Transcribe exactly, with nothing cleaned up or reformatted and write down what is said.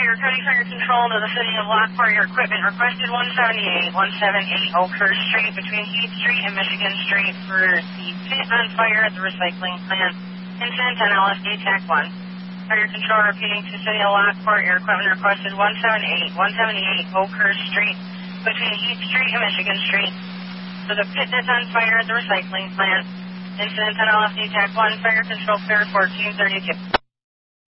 County Fire Control to the City of Lockport. Your equipment requested one seventy-eight, one seventy-eight Oakhurst Street between Heath Street and Michigan Street for the pit on fire at the recycling plant. Incident on L S D TAC one. Fire Control repeating to City of Lockport. Your equipment requested one seventy-eight, one seventy-eight Oakhurst Street between Heath Street and Michigan Street for the pit that's on fire at the recycling plant. Incident on L S D TAC one. Fire Control clear fourteen thirty-two.